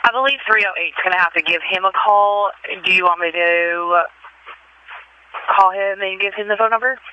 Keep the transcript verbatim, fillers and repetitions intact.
I believe three oh eight is going to have to give him a call. Do you want me to call him and give him the phone number?